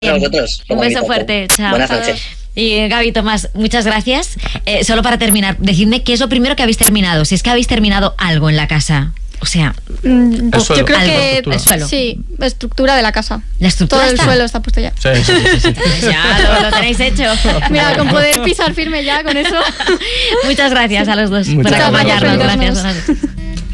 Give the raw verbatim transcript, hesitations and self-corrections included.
A vosotros. Un beso fuerte, chao. Buenas noches. Y Gaby, Tomás, muchas gracias. Eh, solo para terminar, decidme qué es lo primero que habéis terminado, si es que habéis terminado algo en la casa. O sea, Mm, El suelo. yo creo Algo, que estructura. El suelo. sí, la estructura de la casa. la estructura Todo el está. suelo está puesto ya. Sí, sí, sí, sí. Ya lo, lo tenéis hecho. Mira, con poder pisar firme ya con eso. Muchas gracias a los dos Muchas por gracias. acompañarnos. Gracias por Gracias. Buenas noches.